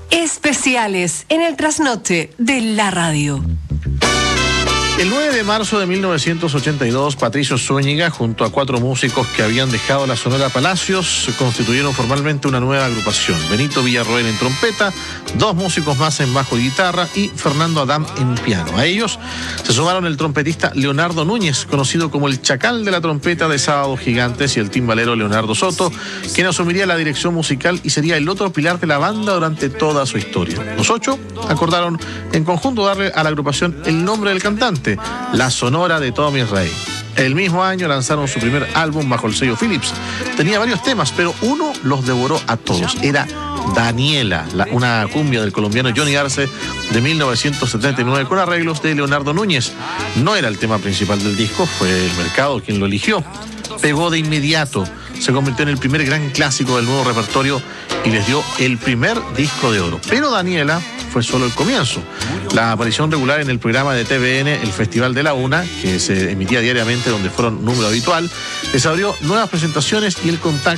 Especiales en el trasnoche de la radio. El 9 de marzo de 1982, Patricio Zúñiga, junto a 4 músicos que habían dejado la Sonora Palacios, constituyeron formalmente una nueva agrupación. Benito Villarroel en trompeta, 2 músicos más en bajo y guitarra y Fernando Adam en piano. A ellos se sumaron el trompetista Leonardo Núñez, conocido como el Chacal de la trompeta de Sábados Gigantes, y el timbalero Leonardo Soto, quien asumiría la dirección musical y sería el otro pilar de la banda durante toda su historia. Los 8 acordaron en conjunto darle a la agrupación el nombre del cantante, La Sonora de Tommy Rey. El mismo año lanzaron su primer álbum bajo el sello Philips. Tenía varios temas, pero uno los devoró a todos. Era Daniela, una cumbia del colombiano Johnny Arce de 1979 con arreglos de Leonardo Núñez. No era el tema principal del disco, fue el mercado quien lo eligió. Pegó de inmediato, se convirtió en el primer gran clásico del nuevo repertorio y les dio el primer disco de oro. Pero Daniela fue solo el comienzo. La aparición regular en el programa de TVN, el Festival de la Una, que se emitía diariamente, donde fueron número habitual, les abrió nuevas presentaciones y el contacto